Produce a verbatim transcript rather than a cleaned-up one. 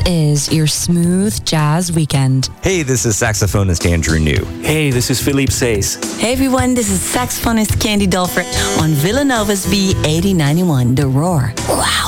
is your smooth jazz weekend. Hey, this is saxophonist Andrew New. Hey, this is Philippe Says. Hey everyone, this is saxophonist Candy Dolfer on Villanova's B eighty ninety-one, The Roar. Wow.